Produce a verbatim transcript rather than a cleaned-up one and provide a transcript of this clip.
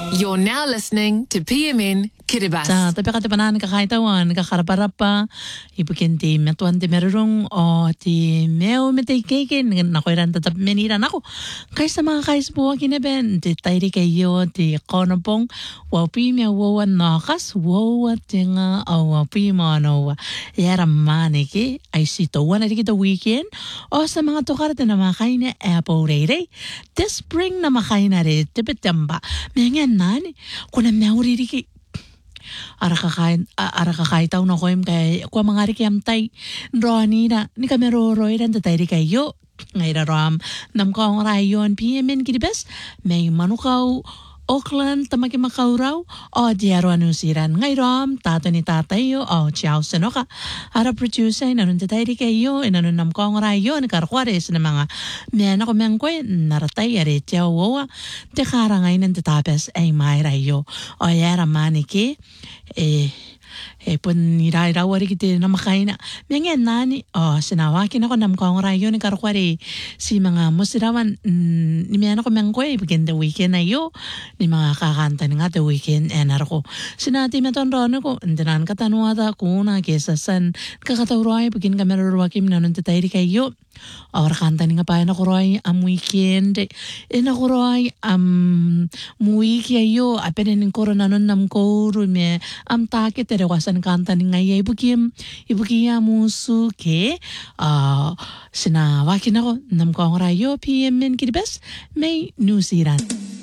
You're now listening to P M N Kiribati. Sa tabi ka tapanan kakaitawan, kakarapa-rapa, ibukin ti metuan ti merurong o ti meo metay kekin, nakoiran tatap meniran ako. Kaysa mga kaisbuwa kineben, ti tayri kayo ti konopong, wapi mea wawan nakas, wawa ti nga o wapi mo ano, yara maniki, ay sitowan na kita weekend, o sa mga tukar ti na makain na apple rere, ti spring na makain na rin, ti petamba, mengen nani, kuna mea uriri ara kakain ara kakaitaw na koim kay kwa mga rikyam tay roni na ni kami roroy ran tatay ri kayo ngay ram nam ko ang rayon P M N Kiribati may manukaw Auckland tamaki Macau raw o diaro anusiran ngay ram tato ni tatay yo o ciao sanoka ara producer na nun tatay ri kayo inanon nam ko ang rayon karkwares na mga mena ko mengkoy naratay ari ciao wa te karangay nan tatapes ay may rayo o yara maniki eh eh pun nirai rawari kiti na makain na mengen nani oh sinawakin ako nam kong rayo ni karkwari si mga musirawan mm, ni miana ko mengkoy begin the weekend na yo ni mga kakanta nga the weekend and arako sinati meton rono ko ndinan katanuata kuna kesa san kakatawroy begin kamerorwakim nanon tatayri kayo or kanta ni nga pa na kuroy am weekend e na kuroy am muwiki ayo apenin korona non nam ko rume am take tere wasan kanta ni nga ibukim ibukiya musu ke uh, sinawakin ako nam ko ang rayo P M N Kiribati may New Zealand.